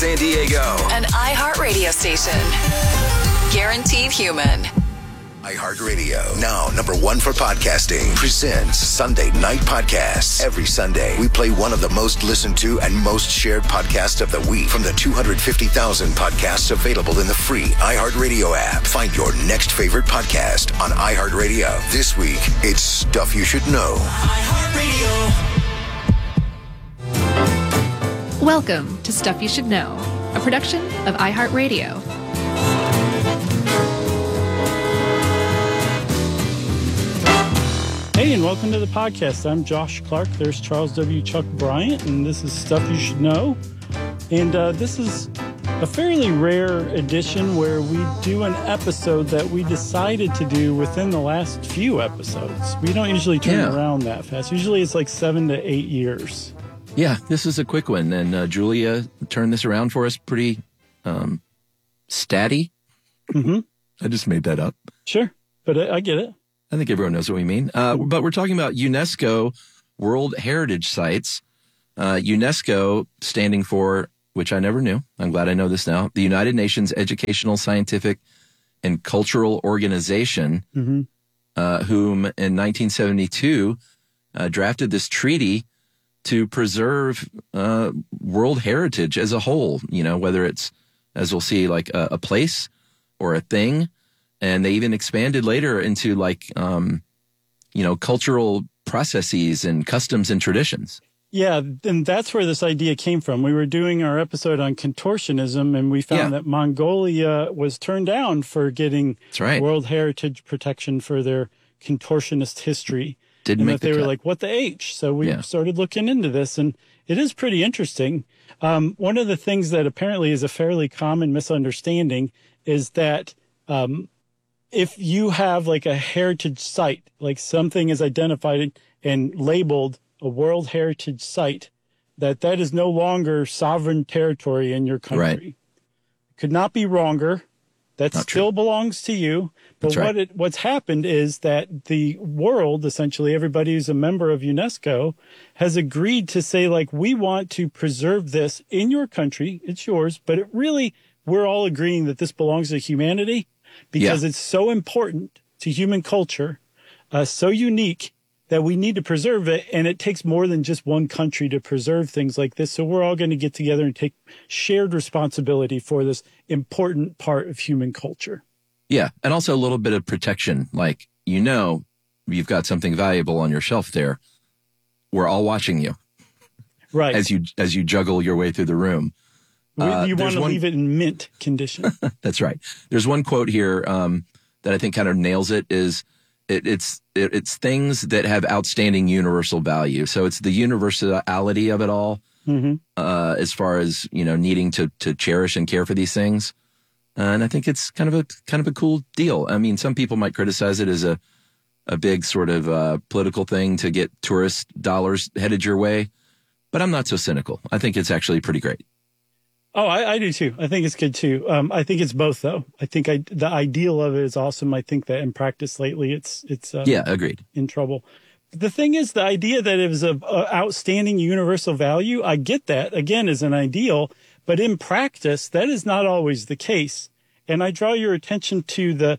San Diego. An iHeart radio station. Guaranteed human. iHeartRadio, now #1 for podcasting, presents Sunday Night Podcasts. Every Sunday, we play one of the most listened to and most shared podcasts of the week from the 250,000 podcasts available in the free iHeartRadio app. Find your next favorite podcast on iHeartRadio. This week, it's Stuff You Should Know. iHeartRadio. Welcome to Stuff You Should Know, a production of iHeartRadio. Hey, and welcome to the podcast. I'm Josh Clark. There's Charles W. Chuck Bryant, and this is Stuff You Should Know. And this is a fairly rare edition where we do an episode that we decided to do within the last few episodes. We don't usually turn around that fast. Usually it's like 7 to 8 years. Yeah, this is a quick one, and Julia turned this around for us pretty statty. Mm-hmm. I just made that up. Sure, but I get it. I think everyone knows what we mean. But we're talking about UNESCO World Heritage Sites. UNESCO standing for, which I never knew, I'm glad I know this now, the United Nations Educational, Scientific, and Cultural Organization, whom in 1972 drafted this treaty to preserve world heritage as a whole, you know, whether it's, as we'll see, like a place or a thing. And they even expanded later into cultural processes and customs and traditions. Yeah, and that's where this idea came from. We were doing our episode on contortionism, and we found that Mongolia was turned down for getting World Heritage protection for their contortionist history. Didn't make the cut. They were like, what the H? So we started looking into this, and it is pretty interesting. One of the things that apparently is a fairly common misunderstanding is that if you have like a heritage site, like something is identified and labeled a World Heritage Site, that is no longer sovereign territory in your country. Right. Could not be wronger. That still belongs to you. But what's happened is that the world, essentially everybody who's a member of UNESCO, has agreed to say, like, we want to preserve this in your country. It's yours. But we're all agreeing that this belongs to humanity because it's so important to human culture, so unique that we need to preserve it. And it takes more than just one country to preserve things like this. So we're all going to get together and take shared responsibility for this important part of human culture. Yeah. And also a little bit of protection. Like, you've got something valuable on your shelf there. We're all watching you. Right. As you juggle your way through the room. You want to leave it in mint condition. That's right. There's one quote here that I think kind of nails it is it's things that have outstanding universal value. So it's the universality of it all as far as, needing to cherish and care for these things. And I think it's kind of a cool deal. I mean, some people might criticize it as a big sort of political thing to get tourist dollars headed your way. But I'm not so cynical. I think it's actually pretty great. Oh, I do too. I think it's good too. I think it's both though. I think the ideal of it is awesome. I think that in practice lately it's agreed. In trouble. The thing is, the idea that it was of outstanding universal value, I get that again as an ideal, but in practice, that is not always the case. And I draw your attention to the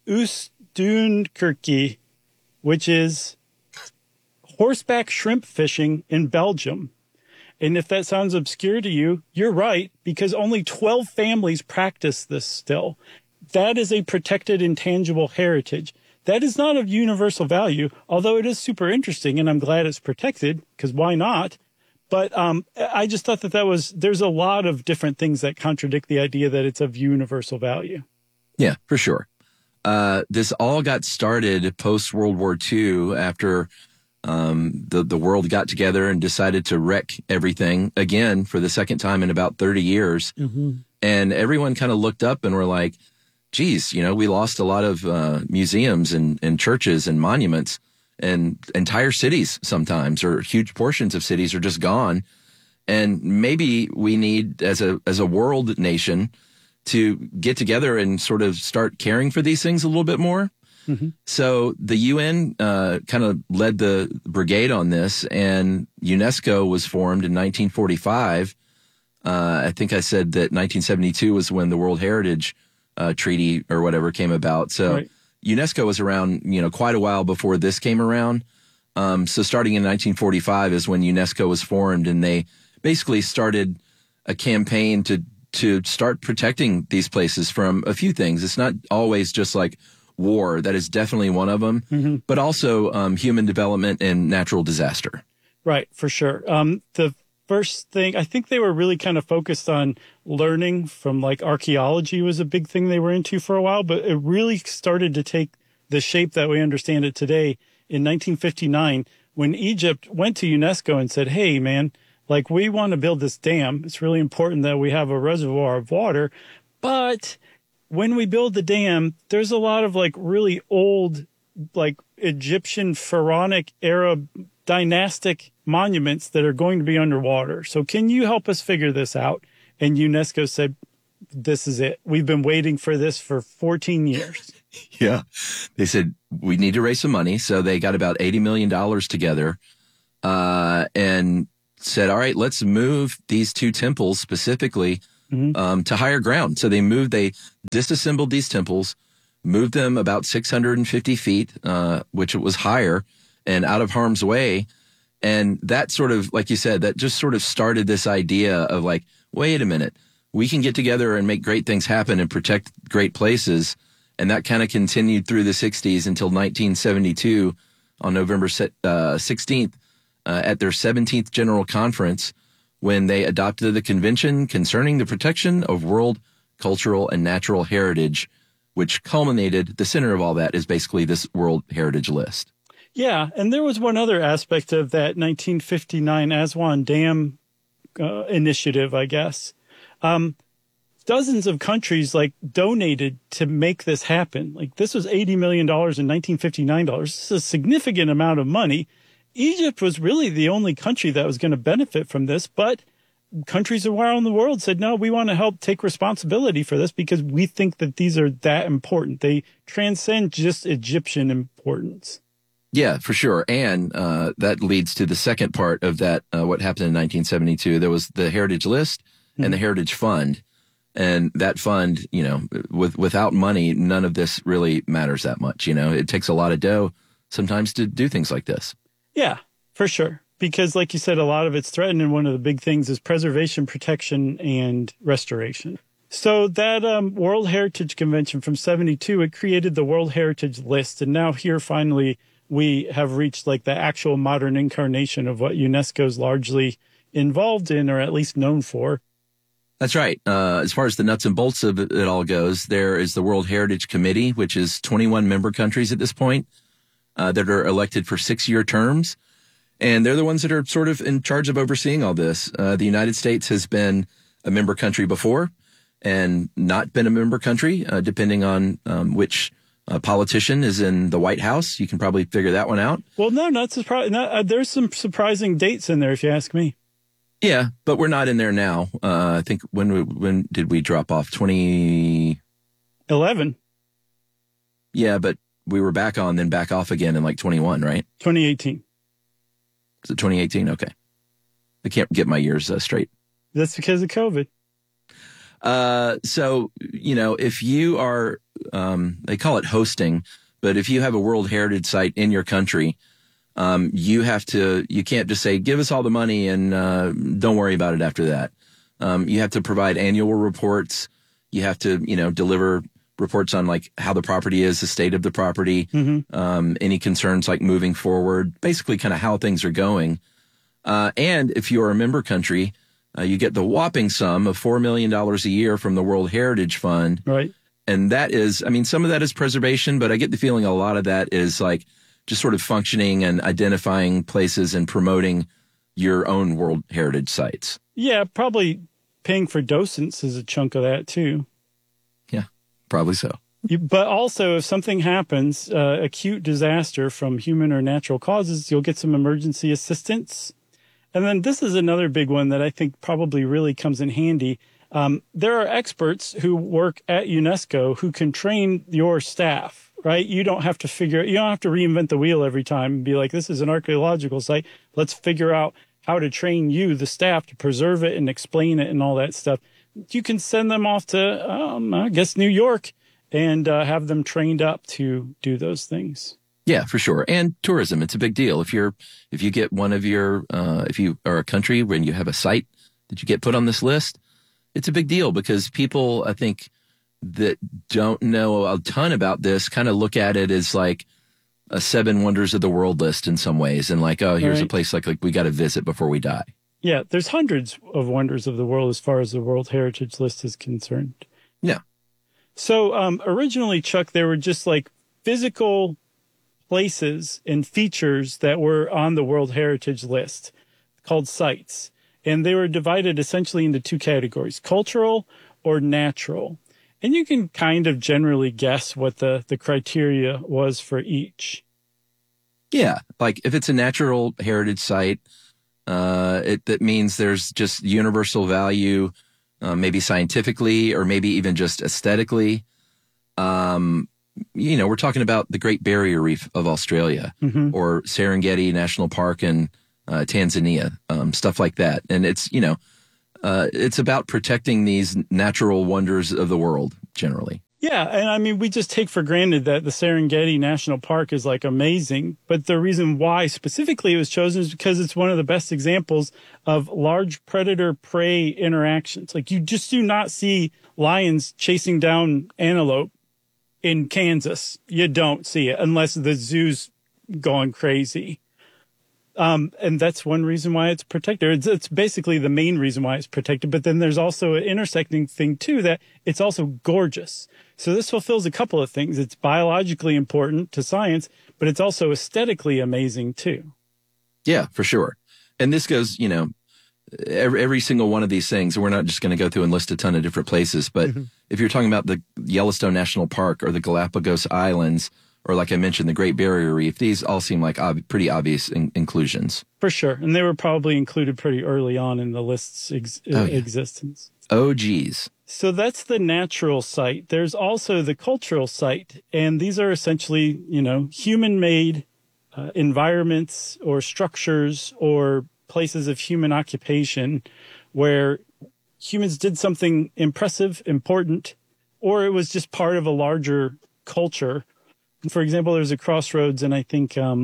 Oostduinkerke, which is horseback shrimp fishing in Belgium. And if that sounds obscure to you, you're right, because only 12 families practice this still. That is a protected intangible heritage. That is not of universal value, although it is super interesting, and I'm glad it's protected, because why not? But I just thought there's a lot of different things that contradict the idea that it's of universal value. Yeah, for sure. This all got started post-World War II after the world got together and decided to wreck everything again for the second time in about 30 years. Mm-hmm. And everyone kind of looked up and were like, geez, we lost a lot of museums and churches and monuments, and entire cities sometimes, or huge portions of cities are just gone. And maybe we need, as a world nation, to get together and sort of start caring for these things a little bit more. Mm-hmm. So the UN kind of led the brigade on this, and UNESCO was formed in 1945 I think I said that 1972 was when the World Heritage Treaty or whatever came about. So Right. UNESCO was around, quite a while before this came around. So starting in 1945 is when UNESCO was formed, and they basically started a campaign to start protecting these places from a few things. It's not always just like war. That is definitely one of them, but also human development and natural disaster. Right, for sure. The first thing, I think they were really kind of focused on learning from, like, archaeology was a big thing they were into for a while, but it really started to take the shape that we understand it today in 1959 when Egypt went to UNESCO and said, hey, man, like, we want to build this dam. It's really important that we have a reservoir of water, but when we build the dam, there's a lot of, like, really old, like, Egyptian pharaonic era dynastic monuments that are going to be underwater. So can you help us figure this out? And UNESCO said, this is it. We've been waiting for this for 14 years. Yeah. They said, we need to raise some money. So they got about $80 million together and said, all right, let's move these two temples specifically to higher ground. So they disassembled these temples, moved them about 650 feet, which was higher and out of harm's way. And that sort of, like you said, that just sort of started this idea of like, wait a minute, we can get together and make great things happen and protect great places. And that kind of continued through the 60s until 1972 on November 16th at their 17th General Conference, when they adopted the Convention Concerning the Protection of World Cultural and Natural Heritage, which culminated, the center of all that is basically this World Heritage List. Yeah, and there was one other aspect of that 1959 Aswan Dam initiative, I guess. Dozens of countries like donated to make this happen. Like, this was $80 million in 1959. This is a significant amount of money. Egypt was really the only country that was going to benefit from this, but countries around the world said, no, we want to help take responsibility for this because we think that these are that important. They transcend just Egyptian importance. Yeah, for sure. And that leads to the second part of that, what happened in 1972. There was the Heritage List and the Heritage Fund. And that fund, without money, none of this really matters that much. It takes a lot of dough sometimes to do things like this. Yeah, for sure. Because like you said, a lot of it's threatened. And one of the big things is preservation, protection, and restoration. So that World Heritage Convention from 72, it created the World Heritage List. And now here finally we have reached like the actual modern incarnation of what UNESCO is largely involved in, or at least known for. That's right. As far as the nuts and bolts of it all goes, there is the World Heritage Committee, which is 21 member countries at this point that are elected for 6-year terms. And they're the ones that are sort of in charge of overseeing all this. The United States has been a member country before and not been a member country, depending on which politician is in the White House. You can probably figure that one out. Well, no, not surprising. There's some surprising dates in there, if you ask me. Yeah, but we're not in there now. I think when did we drop off? 2011. Yeah, but we were back on, then back off again in like 21, right? 2018. Is it 2018? Okay. I can't get my years straight. That's because of COVID. So, if you are, they call it hosting, but if you have a World Heritage Site in your country, you can't just say, give us all the money and don't worry about it after that. You have to provide annual reports. You have to, deliver reports on like how the property is, the state of the property, any concerns like moving forward, basically kind of how things are going. And if you're a member country, you get the whopping sum of $4 million a year from the World Heritage Fund. Right. And that is, some of that is preservation, but I get the feeling a lot of that is like just sort of functioning and identifying places and promoting your own World Heritage sites. Yeah, probably paying for docents is a chunk of that too. Yeah, probably so. But also, if something happens, acute disaster from human or natural causes, you'll get some emergency assistance. And then this is another big one that I think probably really comes in handy. There are experts who work at UNESCO who can train your staff, right? You don't have to reinvent the wheel every time and be like, this is an archaeological site. Let's figure out how to train you, the staff, to preserve it and explain it and all that stuff, you can send them off to, I guess, New York and have them trained up to do those things. Yeah, for sure. And tourism, it's a big deal. If you get one of your, if you are a country when you have a site that you get put on this list, it's a big deal because people, I think, that don't know a ton about this kind of look at it as like a 7 wonders of the world list in some ways. And like, oh, here's a place like we got to visit before we die. Yeah, there's hundreds of wonders of the world as far as the World Heritage List is concerned. Yeah. So originally, Chuck, there were just like physical places and features that were on the World Heritage List called sites. And they were divided essentially into 2 categories, cultural or natural. And you can kind of generally guess what the criteria was for each. Yeah. Like if it's a natural heritage site, that means there's just universal value, maybe scientifically or maybe even just aesthetically. We're talking about the Great Barrier Reef of Australia or Serengeti National Park in Tanzania, stuff like that. And it's about protecting these natural wonders of the world generally. Yeah. And I mean, we just take for granted that the Serengeti National Park is like amazing. But the reason why specifically it was chosen is because it's one of the best examples of large predator-prey interactions. Like you just do not see lions chasing down antelope in Kansas. You don't see it unless the zoo's going crazy. And that's one reason why it's protected. It's basically the main reason why it's protected. But then there's also an intersecting thing, too, that it's also gorgeous. So this fulfills a couple of things. It's biologically important to science, but it's also aesthetically amazing, too. Yeah, for sure. And this goes, every single one of these things. We're not just going to go through and list a ton of different places. But if you're talking about the Yellowstone National Park or the Galapagos Islands, or like I mentioned, the Great Barrier Reef, these all seem like pretty obvious inclusions. For sure. And they were probably included pretty early on in the list's existence. Oh, geez. So that's the natural site. There's also the cultural site. And these are essentially, human-made environments or structures or places of human occupation where humans did something impressive, important, or it was just part of a larger culture. For example, there's a crossroads, and I think, I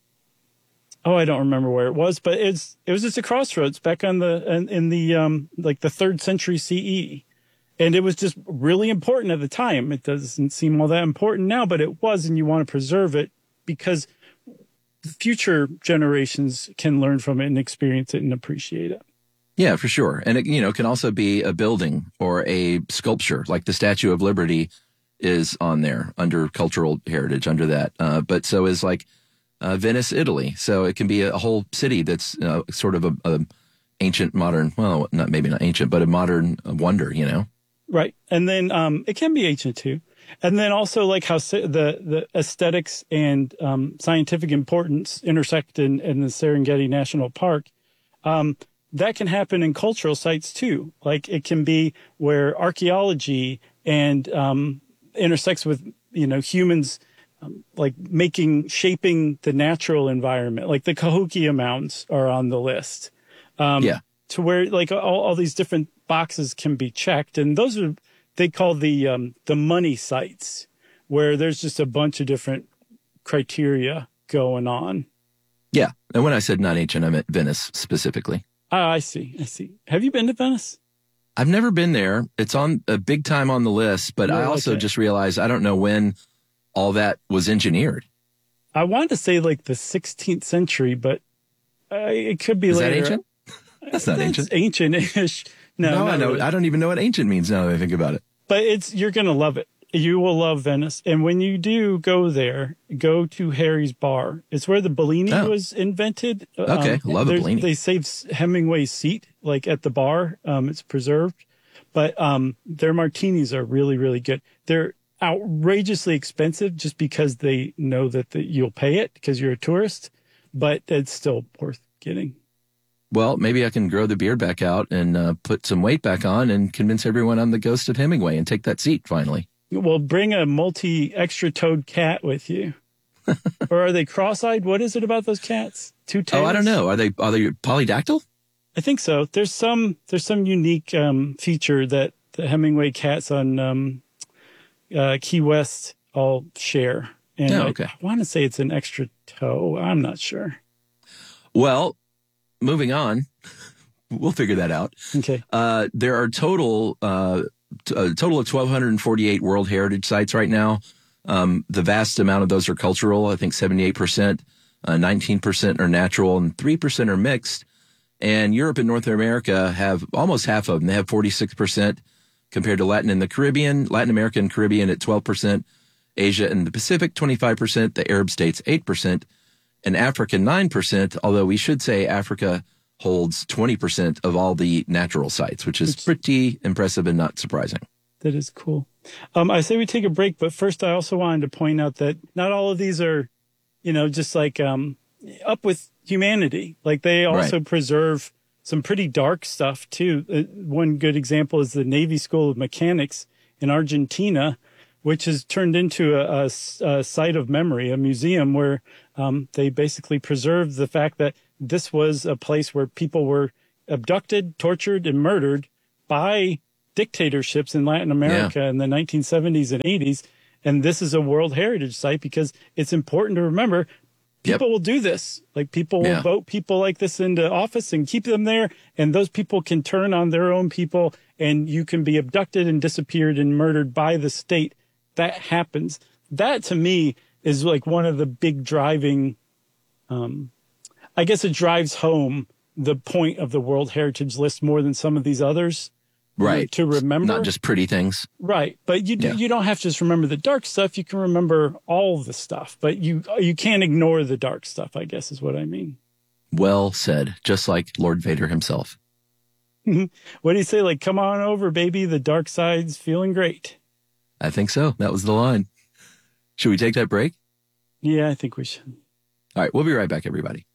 don't remember where it was, but it was just a crossroads back on the 3rd century CE. And it was just really important at the time. It doesn't seem all that important now, but it was, and you want to preserve it because future generations can learn from it and experience it and appreciate it. Yeah, for sure. And it, can also be a building or a sculpture, like the Statue of Liberty is on there under cultural heritage under that. But so is like Venice, Italy. So it can be a whole city that's sort of a ancient, modern, well, maybe not ancient, but a modern wonder, Right. And then it can be ancient too. And then also like how the aesthetics and scientific importance intersect in the Serengeti National Park. That can happen in cultural sites too. Like it can be where archaeology and intersects with, humans like shaping the natural environment. Like the Cahokia Mounds are on the list. To where like all these different boxes can be checked. And those are, they call the money sites, where there's just a bunch of different criteria going on. Yeah. And when I said not ancient, I meant Venice specifically. I see. Have you been to Venice? I've never been there. It's on a big time on the list, but I also just realized I don't know when all that was engineered. I wanted to say like the 16th century, but it could be later. Is that ancient? That's not ancient. It's ancient-ish. No, I know. Really. I don't even know what ancient means now that I think about it. But you're going to love it. You will love Venice. And when you do go there, go to Harry's Bar. It's where the Bellini was invented. Okay, love a Bellini. They saved Hemingway's seat, like at the bar. It's preserved. But their martinis are really, really good. They're outrageously expensive just because they know that you'll pay it because you're a tourist. But it's still worth getting. Well, maybe I can grow the beard back out and put some weight back on and convince everyone I'm the ghost of Hemingway and take that seat finally. Well, bring a extra-toed cat with you. Or are they cross-eyed? What is it about those cats? Two tails? Oh, I don't know. Are they polydactyl? I think so. There's some unique feature that the Hemingway cats on Key West all share. And okay. I want to say it's an extra toe. I'm not sure. Well, moving on, we'll figure that out. Okay. There are a total of 1,248 World Heritage Sites right now. The vast amount of those are cultural. I think 78%, 19% are natural, and 3% are mixed. And Europe and North America have almost half of them. They have 46% compared to Latin America and Caribbean at 12%, Asia and the Pacific 25%, the Arab states 8%, and Africa 9%, although we should say Africa holds 20% of all the natural sites, which is pretty impressive and not surprising. That is cool. I say we take a break, but first I also wanted to point out that not all of these are, just like up with humanity. Like they also preserve some pretty dark stuff too. One good example is the Navy School of Mechanics in Argentina, which has turned into a site of memory, a museum where they basically preserve the fact that this was a place where people were abducted, tortured, and murdered by dictatorships in Latin America in the 1970s and 80s. And this is a World Heritage Site because it's important to remember people will do this. Like people will vote people like this into office and keep them there. And those people can turn on their own people and you can be abducted and disappeared and murdered by the state. That happens. That to me is like one of the big driving, I guess it drives home the point of the World Heritage List more than some of these others. Right. To remember. Not just pretty things. Right. But you don't have to just remember the dark stuff. You can remember all the stuff, but you can't ignore the dark stuff, I guess is what I mean. Well said. Just like Lord Vader himself. What do you say? Like, come on over, baby. The dark side's feeling great. I think so. That was the line. Should we take that break? Yeah, I think we should. All right. We'll be right back, everybody.